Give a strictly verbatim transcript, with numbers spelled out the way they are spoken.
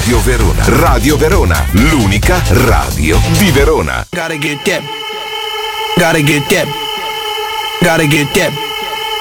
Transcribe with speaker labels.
Speaker 1: Radio Verona. Radio Verona, l'unica radio di Verona.
Speaker 2: Gotta get that. Gotta get that. Gotta get that.